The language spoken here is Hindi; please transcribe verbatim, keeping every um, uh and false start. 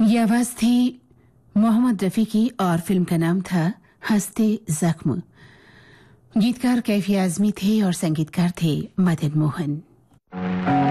ये आवाज थी मोहम्मद रफी की और फिल्म का नाम था हंसते जख्म। गीतकार कैफी आजमी थे और संगीतकार थे मदन मोहन।